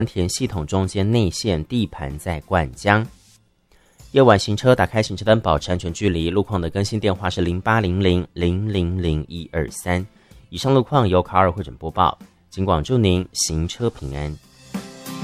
田系统中间内线地盘在灌浆。夜晚行车打开行车灯，保持安全距离。路况的更新电话是0800000123。以上路况由卡尔会诊播报，警广祝您行车平安。